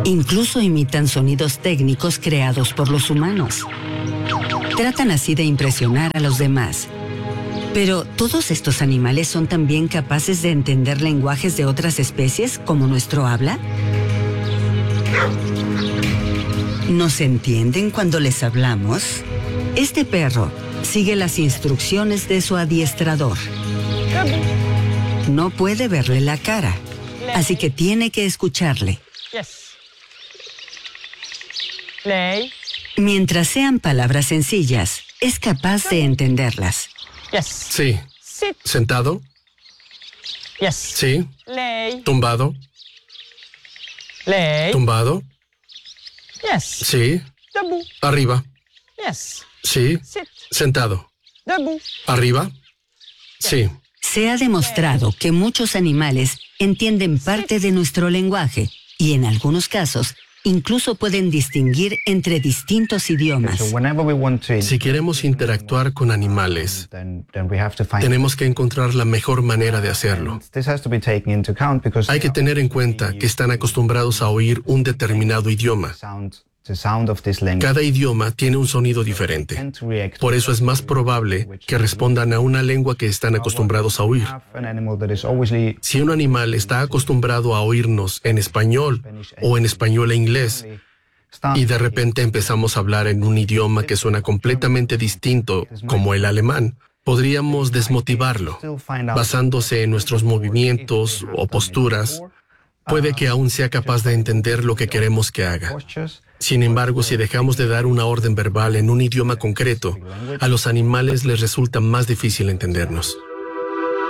Incluso imitan sonidos técnicos creados por los humanos. Tratan así de impresionar a los demás. Pero, ¿todos estos animales son también capaces de entender lenguajes de otras especies como nuestro habla? ¿Nos entienden cuando les hablamos? Este perro sigue las instrucciones de su adiestrador. No puede verle la cara, así que tiene que escucharle. Mientras sean palabras sencillas, es capaz de entenderlas. Sí. ¿Sentado? Sí. ¿Tumbado? ¿Tumbado? Sí. ¿Arriba? Sí. ¿Sentado? ¿Arriba? Sí. Se ha demostrado que muchos animales entienden parte de nuestro lenguaje y en algunos casos incluso pueden distinguir entre distintos idiomas. Si queremos interactuar con animales, tenemos que encontrar la mejor manera de hacerlo. Hay que tener en cuenta que están acostumbrados a oír un determinado idioma. Cada idioma tiene un sonido diferente. Por eso es más probable que respondan a una lengua que están acostumbrados a oír. Si un animal está acostumbrado a oírnos en español o en español e inglés, y de repente empezamos a hablar en un idioma que suena completamente distinto, como el alemán, podríamos desmotivarlo. Basándose en nuestros movimientos o posturas, puede que aún sea capaz de entender lo que queremos que haga. Sin embargo, si dejamos de dar una orden verbal en un idioma concreto, a los animales les resulta más difícil entendernos.